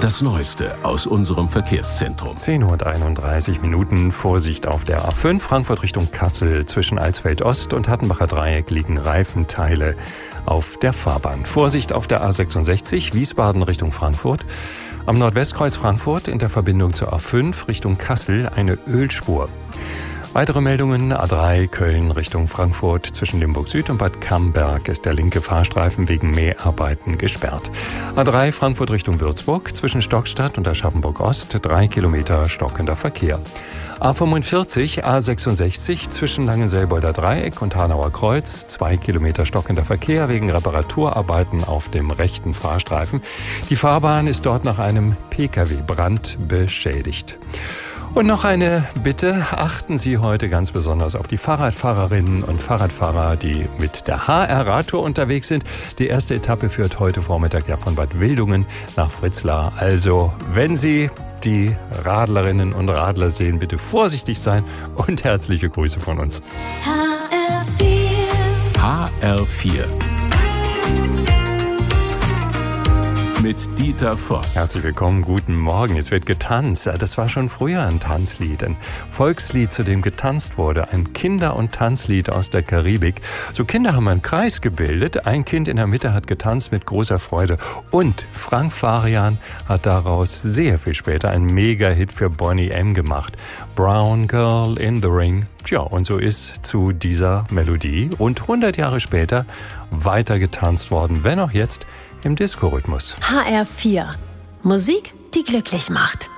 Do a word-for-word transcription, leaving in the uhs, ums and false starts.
Das Neueste aus unserem Verkehrszentrum. zehn Uhr einunddreißig Minuten. Vorsicht auf der A fünf, Frankfurt Richtung Kassel. Zwischen Alsfeld Ost und Hattenbacher Dreieck liegen Reifenteile auf der Fahrbahn. Vorsicht auf der A sechsundsechzig, Wiesbaden Richtung Frankfurt. Am Nordwestkreuz Frankfurt in der Verbindung zur A fünf Richtung Kassel eine Ölspur. Weitere Meldungen: A drei Köln Richtung Frankfurt. Zwischen Limburg Süd und Bad Camberg ist der linke Fahrstreifen wegen Mäharbeiten gesperrt. A drei Frankfurt Richtung Würzburg. Zwischen Stockstadt und Aschaffenburg Ost drei Kilometer stockender Verkehr. A fünfundvierzig, A sechsundsechzig zwischen Langenselbolder Dreieck und Hanauer Kreuz. Zwei Kilometer stockender Verkehr wegen Reparaturarbeiten auf dem rechten Fahrstreifen. Die Fahrbahn ist dort nach einem Pkw-Brand beschädigt. Und noch eine Bitte: Achten Sie heute ganz besonders auf die Fahrradfahrerinnen und Fahrradfahrer, die mit der H R-Radtour unterwegs sind. Die erste Etappe führt heute Vormittag ja von Bad Wildungen nach Fritzlar. Also, wenn Sie die Radlerinnen und Radler sehen, bitte vorsichtig sein und herzliche Grüße von uns. H R vier. H R vier. Mit Dieter Voss. Herzlich willkommen, guten Morgen. Jetzt wird getanzt. Das war schon früher ein Tanzlied, ein Volkslied, zu dem getanzt wurde. Ein Kinder- und Tanzlied aus der Karibik. So Kinder haben einen Kreis gebildet. Ein Kind in der Mitte hat getanzt mit großer Freude. Und Frank Farian hat daraus sehr viel später einen Mega-Hit für Boney M. gemacht. Brown Girl in the Ring. Tja, und so ist zu dieser Melodie rund hundert Jahre später weiter getanzt worden, wenn auch jetzt im Disco-Rhythmus. H R vier. Musik, die glücklich macht.